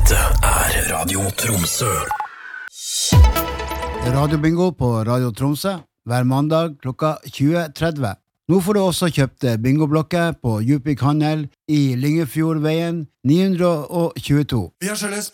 Dette Radio Tromsø. Radiobingo på Radio Tromsø hver mandag klokka 20.30. Nå får du også kjøpt bingoblokker på Djupvik Handel i Lyngefjordveien 922. Vi har